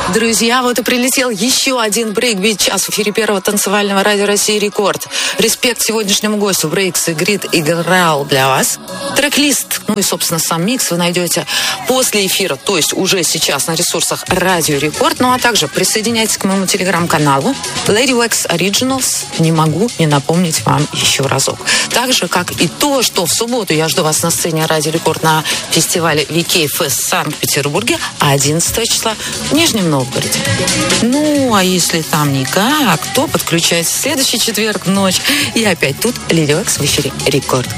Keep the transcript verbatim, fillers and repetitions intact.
Друзья, вот и прилетел еще один брейкбит-час в эфире первого танцевального радио России «Рекорд». Респект сегодняшнему гостю. Брейкс и Грид играл для вас. Трек-лист, ну и, собственно, сам микс вы найдете после эфира, то есть уже сейчас на ресурсах Радио Рекорд. Ну а также присоединяйтесь к моему телеграм-каналу Lady Wax Originals. Не могу не напомнить вам еще разок. Так же, как и то, что в субботу я жду вас на сцене Радио Рекорд на фестивале ви кей Fest в Санкт-Петербурге, а одиннадцатого числа в Нижнем Новгороде. Ну, а если там никак, то подключайтесь в следующий четверг в ночь. И опять тут Lady Wax в эфире Рекорд.